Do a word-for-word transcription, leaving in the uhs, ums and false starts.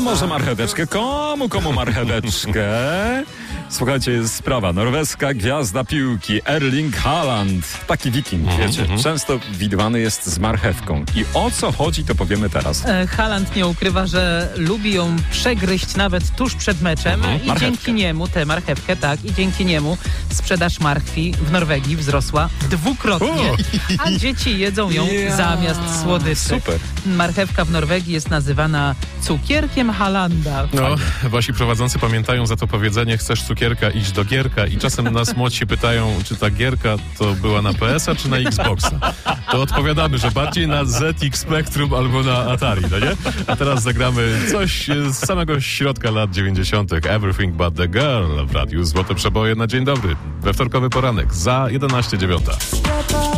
może marcheweczkę? Komu, komu marcheweczkę? Słuchajcie, jest sprawa. Norweska gwiazda piłki Erling Haaland. Taki wiking, wiecie. Mm-hmm. Często widywany jest z marchewką. I o co chodzi, to powiemy teraz. E, Haaland nie ukrywa, że lubi ją przegryźć nawet tuż przed meczem. Mm-hmm. I marchewkę. Dzięki niemu, tę marchewkę, tak, i dzięki niemu sprzedaż marchwi w Norwegii wzrosła dwukrotnie. A dzieci jedzą ją yeah. zamiast słodyczy. Super. Marchewka w Norwegii jest nazywana cukierkiem Haalanda. No, wasi prowadzący pamiętają za to powiedzenie: chcesz cukierka, idź do Gierka. I czasem nas młodsi pytają, czy ta Gierka to była na P S a, czy na Xboxa. To odpowiadamy, że bardziej na Z X Spectrum albo na Atari, no nie? A teraz zagramy coś z samego środka lat dziewięćdziesiątych. Everything But The Girl w radiu Złote Przeboje na dzień dobry. We wtorkowy poranek za jedenaście dziewiąta.